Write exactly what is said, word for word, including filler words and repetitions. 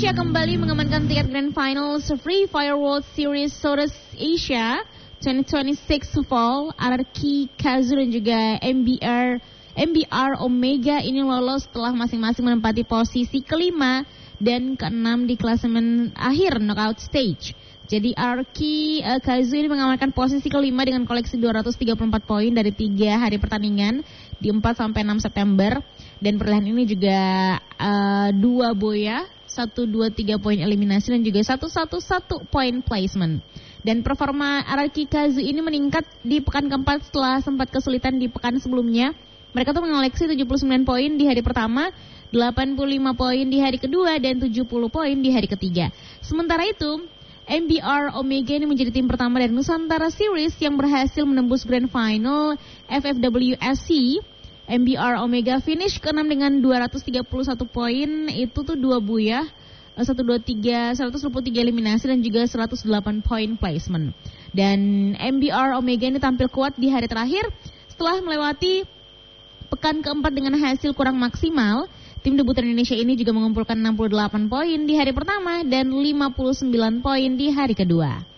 Indonesia kembali mengamankan tiket Grand Finals Free Fire World Series Southeast Asia dua ribu dua puluh enam Fall. R R Q, Kazoo dan juga M B R M B R Omega ini lolos setelah masing-masing menempati posisi kelima dan keenam di klasemen akhir knockout stage. Jadi R R Q uh, Kazoo ini mengamankan posisi kelima dengan koleksi dua ratus tiga puluh empat poin dari tiga hari pertandingan di empat sampai enam September. Dan perolehan ini juga uh, dua boya, satu dua tiga poin eliminasi dan juga satu satu satu poin placement. Dan performa R R Q Kazoo ini meningkat di pekan keempat setelah sempat kesulitan di pekan sebelumnya. Mereka tuh mengoleksi tujuh puluh sembilan poin di hari pertama, delapan puluh lima poin di hari kedua dan tujuh puluh poin di hari ketiga. Sementara itu, M B R Omega ini menjadi tim pertama dari Nusantara Series yang berhasil menembus Grand Final F F W S C. M B R Omega finish keenam dengan dua ratus tiga puluh satu poin, itu tuh dua buyah, seratus dua puluh tiga, seratus dua puluh tiga eliminasi dan juga seratus delapan poin placement. Dan M B R Omega ini tampil kuat di hari terakhir setelah melewati pekan keempat dengan hasil kurang maksimal. Tim debutan Indonesia ini juga mengumpulkan enam puluh delapan poin di hari pertama dan lima puluh sembilan poin di hari kedua.